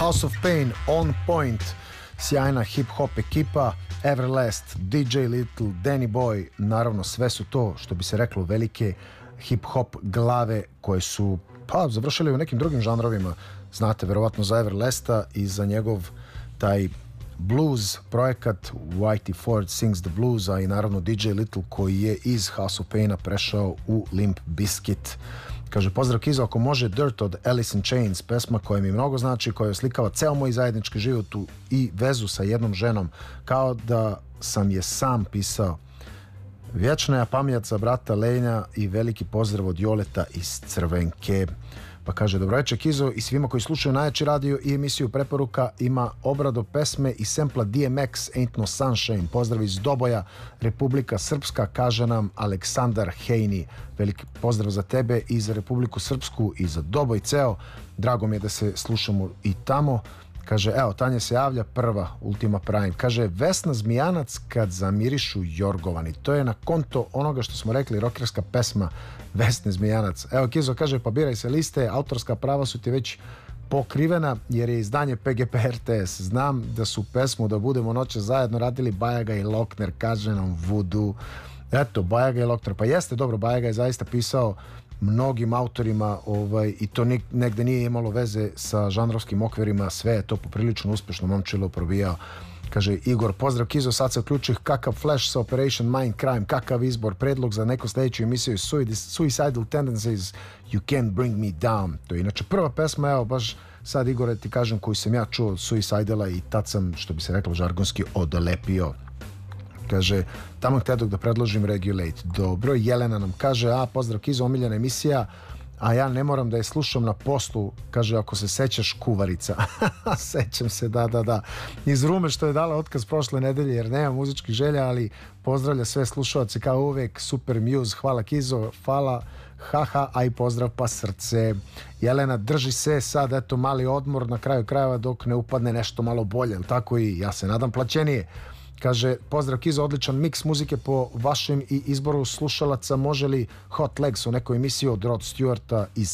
House of Pain, On Point, sjajna hip-hop ekipa, Everlast, DJ Little, Danny Boy, naravno sve su to, što bi se reklo, velike hip-hop glave koje su završili u nekim drugim žanrovima. Znate verovatno za Everlasta i za njegov taj blues projekat Whitey Ford Sings the Blues, a i naravno DJ Little koji je iz House of Paina prešao u Limp Bizkit. Kaže, pozdrav Kizo, ako može Dirt od Alice in Chains, pesma koja mi mnogo znači, koja oslikava ceo moj zajednički život i vezu sa jednom ženom, kao da sam je sam pisao. Vječna je pamjat za brata Lenja i veliki pozdrav od Joleta iz Crvenke. Pa kaže, dobro večer Kizo i svima koji slušaju Najjači radio i emisiju Preporuka, ima obradu pesme i sempla DMX Ain't No Sunshine. Pozdrav iz Doboja, Republika Srpska, kaže nam Aleksandar Hejni. Veliki pozdrav za tebe i za Republiku Srpsku i za Doboj ceo. Drago mi je da se slušamo i tamo. Kaže, evo, Tanja se javlja prva, Ultima Prime. Kaže, Vesna Zmijanac kad zamirišu jorgovani. To je na konto onoga što smo rekli, rokerska pesma Vesne Zmijanac. Evo, Kizo kaže, pa biraj se liste, autorska prava su ti već pokrivena jer je izdanje PGP RTS. Znam da su pesmu Da budemo noće zajedno radili Bajaga i Lokner, kaže nam Vudu. Eto, Bajaga i Lokner. Pa jeste, dobro, Bajaga je zaista pisao mnogim autorima i to negde nije imalo veze sa žanrovskim okvirima, sve je to poprilično uspešno momčilo probijao. Kaže Igor, pozdrav Kizo, sad se uključih kakav flash sa Operation Mindcrime, kakav izbor, predlog za neku sledeću emisiju Suicidal Tendencies, You Can't Bring Me Down. To je inače prva pesma, evo baš sad Igore ti kažem, koju sam ja čuo od Suicidala i tad sam, što bi se reklo žargonski, odolepio. Kaže, tamo htedog da predložim Regulate. Dobro, Jelena nam kaže, pozdrav Kizo, omiljena emisija, a ja ne moram da je slušam na poslu, kaže, ako se sećaš Kuvarica. Sećam se, da. Iz Rume što je dala otkaz prošle nedelje, jer nema muzičkih želja, ali pozdravlja sve slušalce kao uvek, super muse, hvala Kizo, hvala, haha, a i pozdrav pa srce. Jelena, drži se sad, eto, mali odmor na kraju krajeva dok ne upadne nešto malo bolje, tako i ja se nadam plaćenije. Kaže, pozdrav Kizo, odličan miks muzike po vašem i izboru slušalaca. Može li Hot Legs u nekoj emisiji od Rod Stewarta iz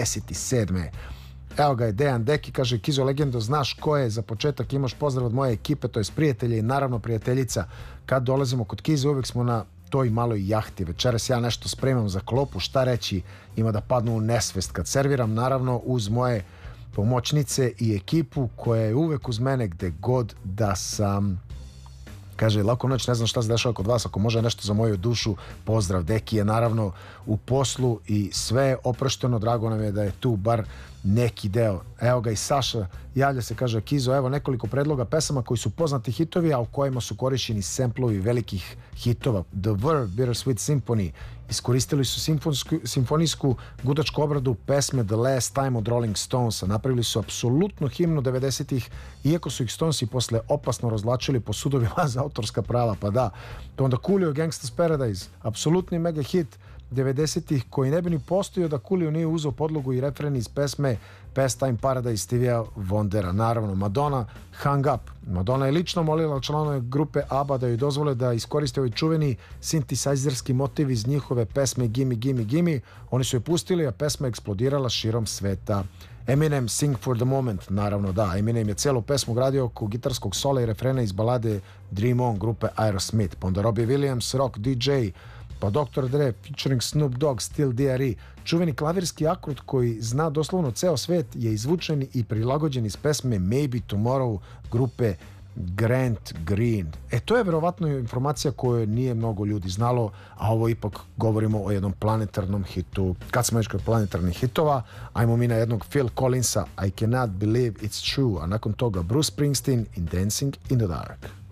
77. Evo ga je Dejan Deki, kaže, Kizo legendo, znaš ko je, za početak imaš pozdrav od moje ekipe, to je prijatelje i naravno prijateljica. Kad dolazimo kod Kizo, uvijek smo na toj maloj jahti. Večeras ja nešto spremam za klopu, šta reći, ima da padnu u nesvest. Kad serviram, naravno, uz moje pomoćnice i ekipu koja je uvek uz mene gde god da sam. Kaže, lako noć, ne znam šta se dešava kod vas, ako može nešto za moju dušu, pozdrav, Deki je naravno u poslu i sve je oprošteno, drago nam je da je tu bar neki deo. Evo ga i Saša, javlja se, kaže, Kizo, evo nekoliko predloga pesama koji su poznati hitovi, a u kojima su korišćeni semplovi velikih hitova. The Verve, Bittersweet Symphony, iskoristili su simfonijsku gudačku obradu pesme The Last Time od Rolling Stonesa, napravili su apsolutnu himnu 90-ih, iako su ih Stonesi posle opasno razvlačili po sudovima za autorska prava, pa da. To onda Coolio, Gangsta's Paradise, apsolutni mega hit 90-ih, koji ne bi ni postojao da Coolio nije uzeo podlogu i refren iz pesme Pastime Paradise Stevia Wondera. Naravno, Madonna, Hang Up. Madonna je lično molila članove grupe ABBA da joj dozvole da iskoriste ovaj čuveni sintisajzerski motiv iz njihove pesme Gimme, Gimme, Gimme. Oni su je pustili, a pesma je eksplodirala širom sveta. Eminem, Sing for the Moment, naravno da, Eminem je celu pesmu gradio oko gitarskog sola i refrena iz balade Dream On grupe Aerosmith, pa onda Robbie Williams, Rock DJ, pa Dr. Dre featuring Snoop Dogg, Still D.R.E. Čuveni klavirski akord koji zna doslovno ceo svet je izvučen i prilagođen iz pesme Maybe Tomorrow grupe Grant Green. To je verovatno informacija koju nije mnogo ljudi znalo, a ovo ipak govorimo o jednom planetarnom hitu. Kad smo već kod planetarnih hitova, ajmo mi na jednog Phil Collinsa, I Cannot Believe It's True, a nakon toga Bruce Springsteen in Dancing in the Dark.